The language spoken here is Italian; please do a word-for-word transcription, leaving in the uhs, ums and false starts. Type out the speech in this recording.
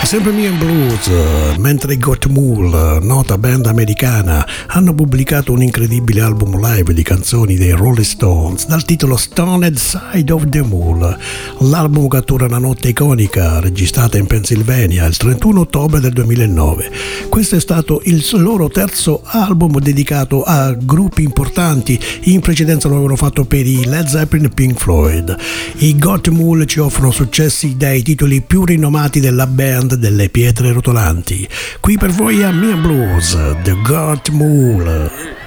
Sempre Me and Blues, mentre i Got Mule, nota band americana, hanno pubblicato un incredibile album live di canzoni dei Rolling Stones dal titolo Stoned Side of the Mule. L'album cattura una notte iconica registrata in Pennsylvania il trentuno ottobre del duemilanove. Questo è stato il loro terzo album dedicato a gruppi importanti. In precedenza lo avevano fatto per i Led Zeppelin e Pink Floyd. I Got Mule ci offrono successi dai titoli più rinomati della band delle pietre rotolanti. Qui per voi a Mia Blues, The Got Mule.